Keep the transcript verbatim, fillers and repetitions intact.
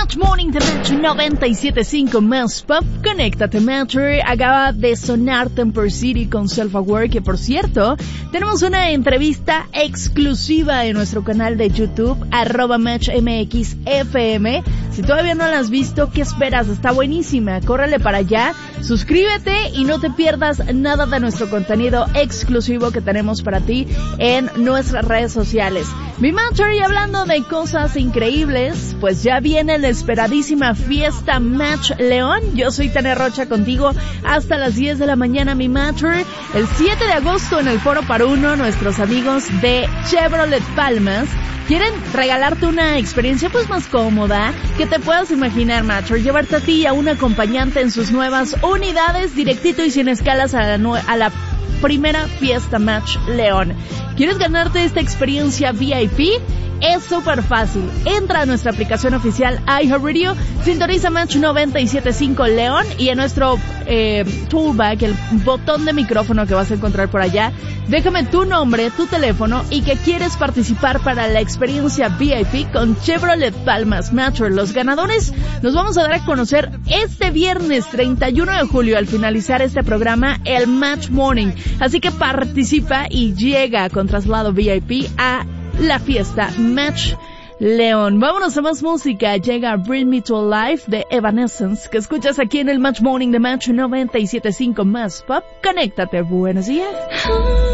Match Morning de Match noventa y siete punto cinco más Pop. Conéctate, Matcher. Acaba de sonar Temper City con Self Aware, que por cierto, tenemos una entrevista exclusiva en nuestro canal de YouTube, arroba MatchMXFM. Si todavía no la has visto, ¿qué esperas? Está buenísima. Córrele para allá, suscríbete y no te pierdas nada de nuestro contenido exclusivo que tenemos para ti en nuestras redes sociales. Mi Matcher, y hablando de cosas increíbles, pues ya viene la esperadísima fiesta Match León. Yo soy Tania Rocha contigo hasta las diez de la mañana, mi Matcher. El siete de agosto en el Foro Par Uno, nuestros amigos de Chevrolet Palmas quieren regalarte una experiencia pues más cómoda que te puedas imaginar, Matcher. Llevarte a ti y a un acompañante en sus nuevas unidades, directito y sin escalas a la, nue- a la primera fiesta Match León. ¿Quieres ganarte esta experiencia V I P? Es súper fácil. Entra a nuestra aplicación oficial iHeartRadio, sintoniza Match noventa y siete punto cinco León y en nuestro eh, toolback, el botón de micrófono que vas a encontrar por allá, déjame tu nombre, tu teléfono y que quieres participar para la experiencia V I P con Chevrolet Palmas Matcher. Los ganadores los vamos a dar a conocer este viernes treinta y uno de julio al finalizar este programa, el Match Morning. Así que participa y llega con traslado V I P a la fiesta Match León. Vámonos a más música. Llega Bring Me to Life de Evanescence, que escuchas aquí en el Match Morning de Match noventa y siete punto cinco más Pop. Conéctate. Buenos días.